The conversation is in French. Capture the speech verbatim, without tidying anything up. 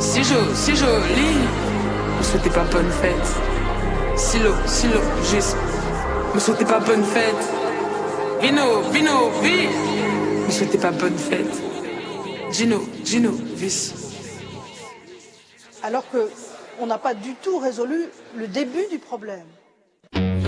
Si joli, si joli. Me souhaitez pas bonne fête. Silo, silo, juste. Me souhaitez pas bonne fête. Vino, vino, vi. Me souhaitez pas bonne fête. Gino, Gino, vis. Alors qu'on n'a pas du tout résolu le début du problème.